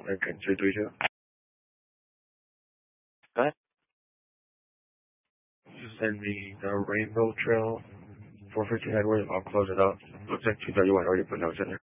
Lincoln 332. Go ahead. You send me the Rainbow Trail 450 headward. I'll close it up. Looks like 231 already put notes in there.